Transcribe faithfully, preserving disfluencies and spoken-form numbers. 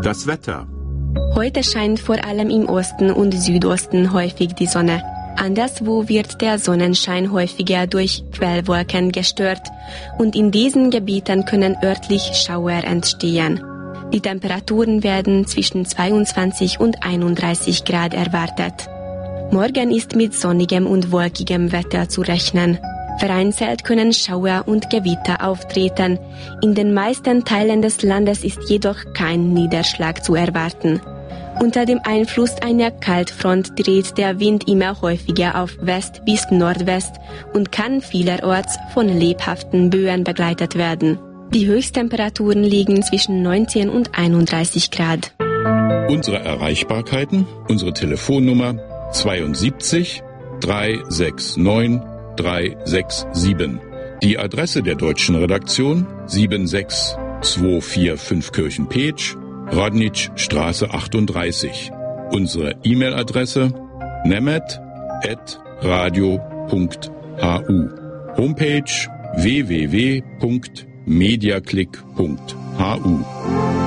Das Wetter. Heute scheint vor allem im Osten und Südosten häufig die Sonne. Anderswo wird der Sonnenschein häufiger durch Quellwolken gestört und in diesen Gebieten können örtlich Schauer entstehen. Die Temperaturen werden zwischen zweiundzwanzig und einunddreißig Grad erwartet. Morgen ist mit sonnigem und wolkigem Wetter zu rechnen. Vereinzelt können Schauer und Gewitter auftreten. In den meisten Teilen des Landes ist jedoch kein Niederschlag zu erwarten. Unter dem Einfluss einer Kaltfront dreht der Wind immer häufiger auf West bis Nordwest und kann vielerorts von lebhaften Böen begleitet werden. Die Höchsttemperaturen liegen zwischen neunzehn und einunddreißig Grad. Unsere Erreichbarkeiten, unsere Telefonnummer zweiundsiebzig dreihundertneunundsechzig dreihundertsiebenundsechzig. Die Adresse der deutschen Redaktion sieben sechs zwei vier fünf Kirchen-Petsch, Radnitzstraße achtunddreißig. Unsere E-Mail-Adresse nemet at radio punkt hu. Homepage w w w punkt mediaclick punkt hu.